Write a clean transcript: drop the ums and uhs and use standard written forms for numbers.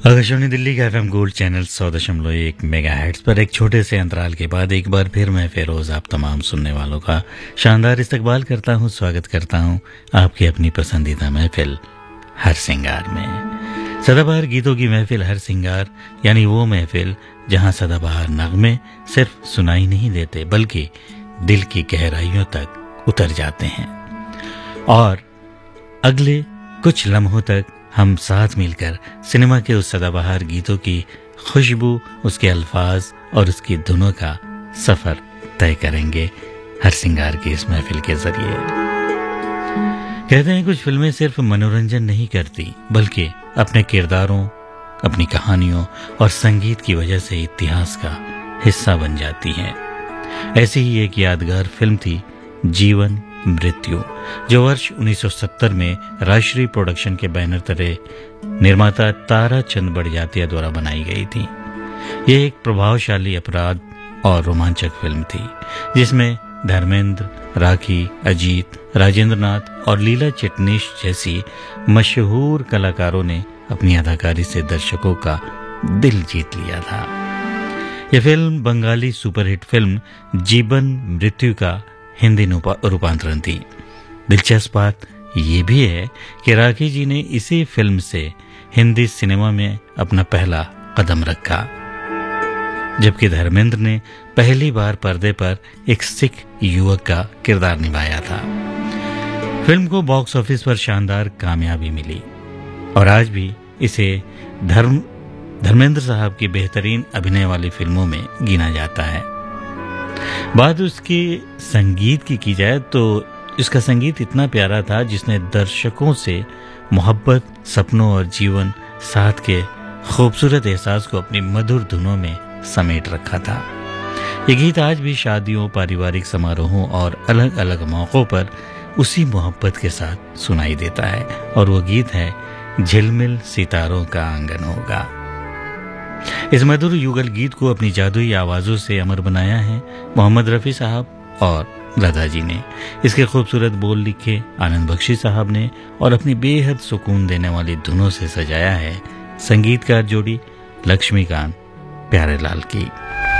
आकाशवाणी दिल्ली का FM gold channel 100.1 megahertz पर एक छोटे से अंतराल के बाद एक बार फिर मैं फेरोज आप तमाम सुनने वालों का शानदार इस्तकबाल करता हूं, स्वागत करता हूं आपकी अपनी पसंदीदा महफिल हर सिंगार में। सदाबहार गीतों की महफिल हर सिंगार यानी वो महफिल जहां सदाबहार नगमे सिर्फ सुनाई नहीं देते बल्कि दिल की गहराइयों तक उतर जाते हैं और अगले कुछ लम्हों तक हम साथ मिलकर सिनेमा के उस सदाबहार गीतों की खुशबू, उसके अल्फाज और उसकी धुनों का सफर तय करेंगे हर सिंगार की इस महफिल के जरिए। कहते हैं कुछ फिल्में सिर्फ मनोरंजन नहीं करती बल्कि अपने किरदारों, अपनी कहानियों और संगीत की वजह से इतिहास का हिस्सा बन जाती हैं। ऐसी ही एक यादगार फिल्म थी जीवन मृत्यु, जो वर्ष 1970 में राजश्री प्रोडक्शन के बैनर तले निर्माता तारा चंद बड़जात्या द्वारा बनाई गई थी। यह एक प्रभावशाली अपराध और रोमांचक फिल्म थी जिसमें धर्मेंद्र, राखी, अजीत, राजेंद्र नाथ और लीला चिटनीस जैसी मशहूर कलाकारों ने अपनी अदाकारी से दर्शकों का दिल जीत लिया था। यह फिल्म बंगाली सुपरहिट फिल्म जीवन मृत्यु का हिंदी रूपांतरण थी। दिलचस्प बात यह भी है कि राखी जी ने इसी फिल्म से हिंदी सिनेमा में अपना पहला कदम रखा, जबकि धर्मेंद्र ने पहली बार पर्दे पर एक सिख युवक का किरदार निभाया था। फिल्म को बॉक्स ऑफिस पर शानदार कामयाबी मिली और आज भी इसे धर्मेंद्र साहब की बेहतरीन अभिनय वाली फिल्मों में गिना जाता है। बात उसकी संगीत की जाए तो इसका संगीत इतना प्यारा था जिसने दर्शकों से मोहब्बत, सपनों और जीवन साथ के खूबसूरत एहसास को अपनी मधुर धुनों में समेट रखा था। ये गीत आज भी शादियों, पारिवारिक समारोहों और अलग अलग मौक़ों पर उसी मोहब्बत के साथ सुनाई देता है और वो गीत है झिलमिल सितारों का आंगन होगा। इस मधुर युगल गीत को अपनी जादुई आवाज़ों से अमर बनाया है मोहम्मद रफ़ी साहब और लता जी ने। इसके खूबसूरत बोल लिखे आनंद बख्शी साहब ने और अपनी बेहद सुकून देने वाली धुनों से सजाया है संगीतकार जोड़ी लक्ष्मीकांत प्यारेलाल की।